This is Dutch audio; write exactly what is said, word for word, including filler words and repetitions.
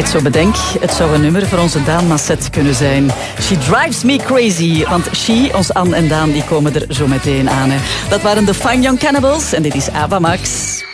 het zo bedenk, het zou een nummer voor onze Daan Masset kunnen zijn. She drives me crazy. Want She, ons Anne en Daan, die komen er zo meteen aan. Hè. Dat waren de Fine Young Cannibals en dit is Ava Max.